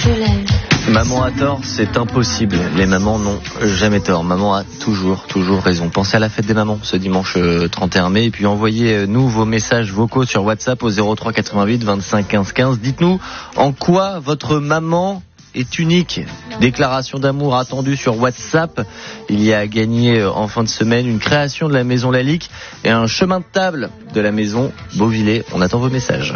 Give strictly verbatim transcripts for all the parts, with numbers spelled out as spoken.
se lève. Maman a tort, c'est impossible. Les mamans n'ont jamais tort. Maman a toujours, toujours raison. Pensez à la fête des mamans ce dimanche trente et un mai. Et puis envoyez-nous vos messages vocaux sur WhatsApp au zéro trois quatre-vingt-huit vingt-cinq quinze quinze. Dites-nous en quoi votre maman est unique. Déclaration d'amour attendue sur WhatsApp. Il y a à gagner en fin de semaine une création de la maison Lalique et un chemin de table de la maison Beauvillé. On attend vos messages.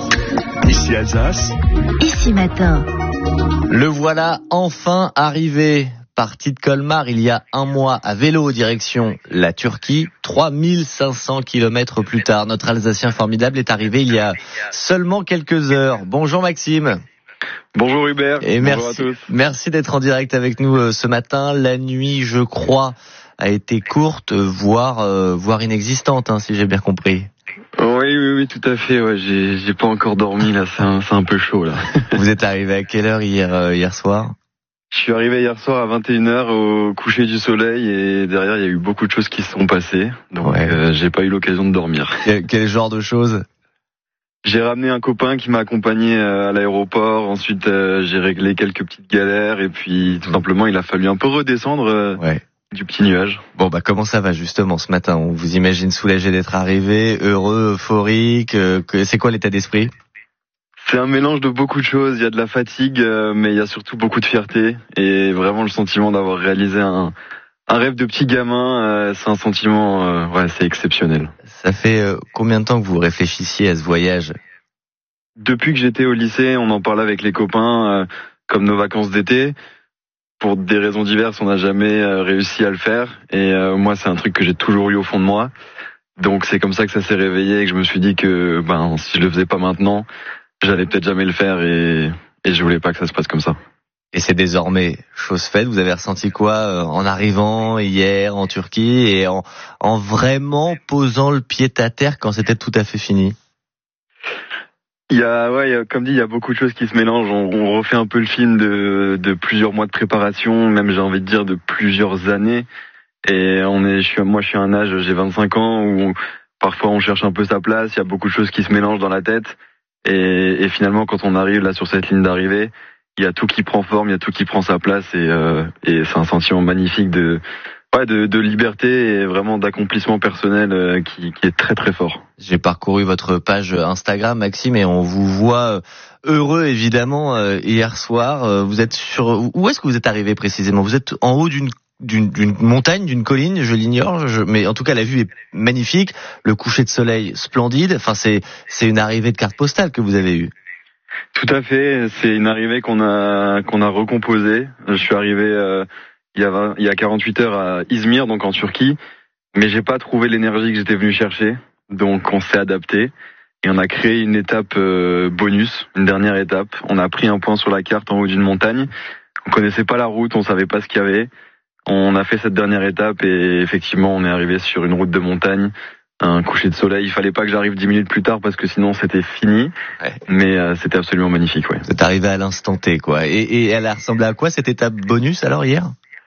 Ici Alsace. Ici Matin. Le voilà enfin arrivé. Parti de Colmar il y a un mois à vélo direction la Turquie. trois mille cinq cents kilomètres plus tard, notre Alsacien formidable est arrivé il y a seulement quelques heures. Bonjour Maxime. Bonjour Hubert. Et Bonjour merci, à tous. merci d'être en direct avec nous euh, ce matin. La nuit, je crois, a été courte, voire, euh, voire inexistante, hein, si j'ai bien compris. Oui, oui, oui, tout à fait. Ouais, j'ai, j'ai pas encore dormi là. C'est un, c'est un peu chaud là. Vous êtes arrivé à quelle heure hier, euh, hier soir ? Je suis arrivé hier soir à vingt et une heures au coucher du soleil et derrière il y a eu beaucoup de choses qui se sont passées. Donc Ouais. euh, j'ai pas eu l'occasion de dormir. Quel, quel genre de choses ? J'ai ramené un copain qui m'a accompagné à l'aéroport. Ensuite euh, j'ai réglé quelques petites galères et puis tout simplement il a fallu un peu redescendre euh, Ouais. du petit nuage. Bon, bah comment ça va justement ce matin ? On vous imagine soulagé d'être arrivé, heureux, euphorique. Euh, que, c'est quoi l'état d'esprit ? C'est un mélange de beaucoup de choses. Il y a de la fatigue, euh, mais il y a surtout beaucoup de fierté et vraiment le sentiment d'avoir réalisé un, un rêve de petit gamin. Euh, c'est un sentiment, euh, ouais, c'est exceptionnel. Ça fait euh, combien de temps que vous réfléchissiez à ce voyage ? Depuis que j'étais au lycée, on en parlait avec les copains, euh, comme nos vacances d'été. Pour des raisons diverses, on n'a jamais euh, réussi à le faire. Et euh, moi, c'est un truc que j'ai toujours eu au fond de moi. Donc c'est comme ça que ça s'est réveillé et que je me suis dit que ben si je le faisais pas maintenant, j'allais peut-être jamais le faire et, et je voulais pas que ça se passe comme ça. Et c'est désormais chose faite. Vous avez ressenti quoi euh, en arrivant hier en Turquie et en, en vraiment posant le pied à terre quand c'était tout à fait fini ? Il y a, ouais, il y a, comme dit, il y a beaucoup de choses qui se mélangent. On, on refait un peu le film de, de plusieurs mois de préparation, même j'ai envie de dire de plusieurs années. Et on est, je suis, moi, je suis à un âge, j'ai vingt-cinq ans, où on, parfois on cherche un peu sa place. Il y a beaucoup de choses qui se mélangent dans la tête. Et, et finalement, quand on arrive là sur cette ligne d'arrivée, il y a tout qui prend forme, il y a tout qui prend sa place. Et, euh, et c'est un sentiment magnifique de, ouais, de, de liberté et vraiment d'accomplissement personnel euh, qui, qui est très très fort. J'ai parcouru votre page Instagram, Maxime, et on vous voit heureux, évidemment, euh, hier soir. Euh, vous êtes sur, où est-ce que vous êtes arrivé précisément ? Vous êtes en haut d'une D'une, d'une montagne, d'une colline, je l'ignore, je, mais en tout cas la vue est magnifique, le coucher de soleil splendide. Enfin, c'est c'est une arrivée de carte postale que vous avez eue. Tout à fait, c'est une arrivée qu'on a qu'on a recomposée. Je suis arrivé euh, il y a vingt, il y a quarante-huit heures à Izmir, donc en Turquie, mais j'ai pas trouvé l'énergie que j'étais venu chercher, donc on s'est adapté et on a créé une étape euh, bonus, une dernière étape. On a pris un point sur la carte en haut d'une montagne. On connaissait pas la route, on savait pas ce qu'il y avait. On a fait cette dernière étape et effectivement on est arrivé sur une route de montagne, un coucher de soleil. Il fallait pas que j'arrive dix minutes plus tard parce que sinon c'était fini, Ouais. mais euh, c'était absolument magnifique. Ouais. Vous êtes arrivé à l'instant T, quoi. Et, et elle a ressemblé à quoi cette étape bonus alors hier ?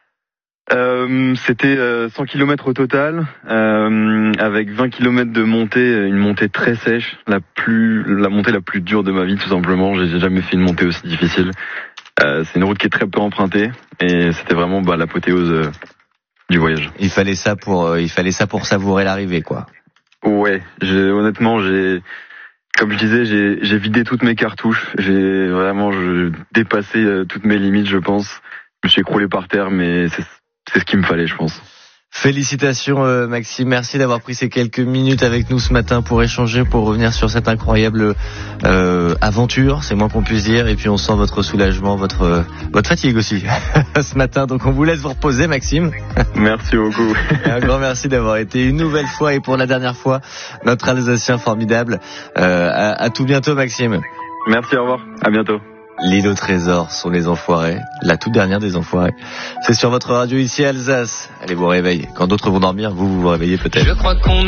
Euh, c'était euh, cent kilomètres au total, euh, avec vingt kilomètres de montée, une montée très sèche, la plus, la montée la plus dure de ma vie tout simplement. J'ai jamais fait une montée aussi difficile. Euh, c'est une route qui est très peu empruntée et c'était vraiment bah, l'apothéose euh, du voyage. Il fallait ça pour, euh, il fallait ça pour savourer l'arrivée, quoi. Ouais, j'ai, honnêtement, j'ai, comme je disais, j'ai, j'ai vidé toutes mes cartouches. J'ai vraiment je, dépassé euh, toutes mes limites, je pense. Je me suis écroulé par terre, mais c'est, c'est ce qu'il me fallait, je pense. Félicitations euh, Maxime, merci d'avoir pris ces quelques minutes avec nous ce matin pour échanger, pour revenir sur cette incroyable euh, aventure, c'est moins qu'on puisse dire, et puis on sent votre soulagement, votre euh, votre fatigue aussi ce matin, donc on vous laisse vous reposer Maxime. Merci beaucoup. Un grand merci d'avoir été une nouvelle fois et pour la dernière fois notre Alsacien formidable. Euh, à, à tout bientôt Maxime. Merci, au revoir, à bientôt. L'île au trésor sont les enfoirés, la toute dernière des enfoirés. C'est sur votre radio ici Alsace. Allez vous réveiller. Quand d'autres vont dormir, vous vous, vous réveillez peut-être. Je crois qu'on